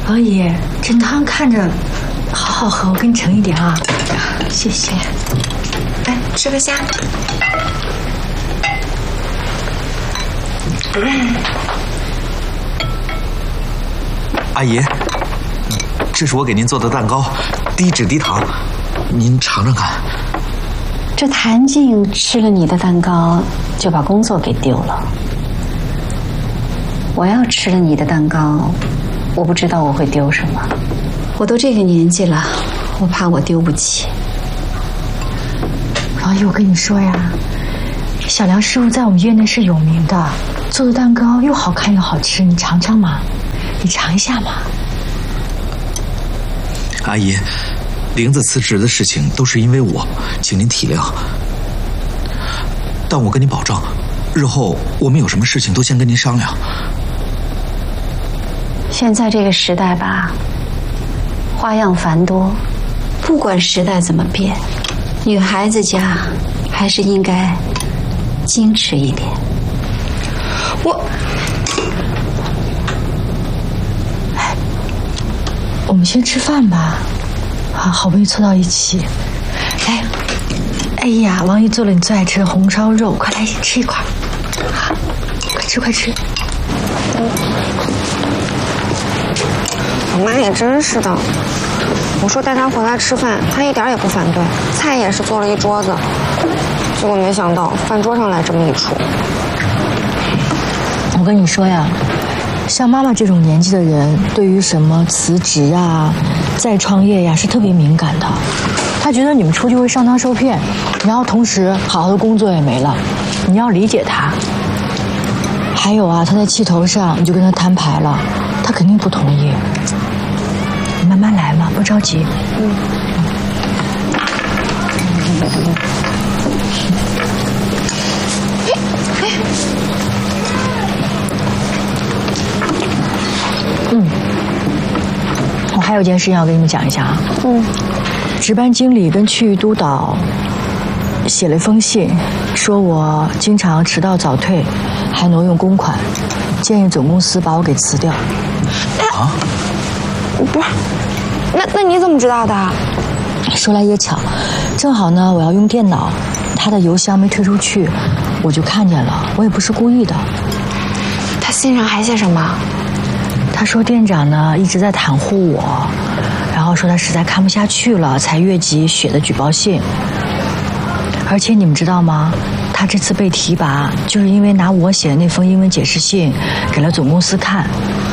王姨，这汤看着好好喝，我给你盛一点啊。谢谢。 来，吃个虾。 阿姨，这是我给您做的蛋糕，低脂低糖，您尝尝看。 这谭静吃了你的蛋糕，就把工作给丢了。我要吃了你的蛋糕，我不知道我会丢什么。我都这个年纪了，我怕我丢不起。 王姨，我跟你说呀，小梁师傅在我们业内是有名的，做的蛋糕又好看又好吃，你尝尝嘛，你尝一下嘛。 阿姨，玲子辞职的事情都是因为我，请您体谅。但我跟您保证，日后我们有什么事情都先跟您商量。 现在这个时代吧，花样繁多，不管时代怎么变，女孩子家还是应该矜持一点。 我们先吃饭吧，啊，好不容易凑到一起。来，哎呀，王姨做了你最爱吃的红烧肉，快来吃一块，好，快吃快吃。 我妈也真是的，我说带她回来吃饭，她一点也不反对，菜也是做了一桌子，结果没想到饭桌上来这么一出。 我跟你说呀，像妈妈这种年纪的人，对于什么辞职啊、再创业呀，是特别敏感的。她觉得你们出去会上当受骗，然后同时好好的工作也没了，你要理解她。还有啊，她在气头上，你就跟她摊牌了，她肯定不同意。你慢慢来嘛，不着急。我还有一件事情要跟你们讲一下啊。值班经理跟区域督导写了一封信，说我经常迟到早退，还挪用公款，建议总公司把我给辞掉。 啊？ 不是，那你怎么知道的？ 说来也巧，正好呢，我要用电脑，他的邮箱没退出去，我就看见了，我也不是故意的。 他信上还写什么？ 他说店长呢一直在袒护我，然后说他实在看不下去了，才越级写的举报信。而且你们知道吗？他这次被提拔，就是因为拿我写的那封英文解释信给了总公司看。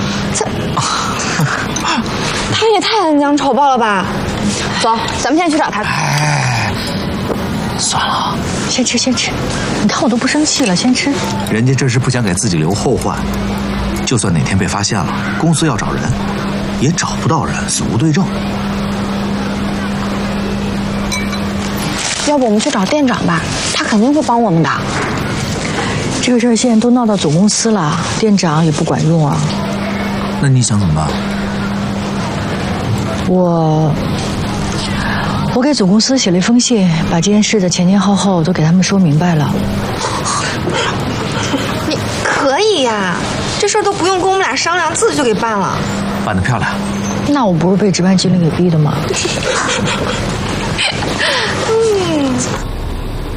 他也太恩将仇报了吧！走，咱们现在去找他。 哎，算了， 先吃先吃，你看我都不生气了，先吃。 人家这是不想给自己留后患，就算哪天被发现了，公司要找人，也找不到人，死无对证。 要不我们去找店长吧，他肯定会帮我们的。 这个事儿现在都闹到总公司了，店长也不管用啊。 那你想怎么办？ 我给总公司写了一封信，把这件事的前前后后都给他们说明白了。 你可以呀，这事儿都不用跟我们俩商量，自己就给办了。 办得漂亮。 那我不是被值班经理给逼的吗？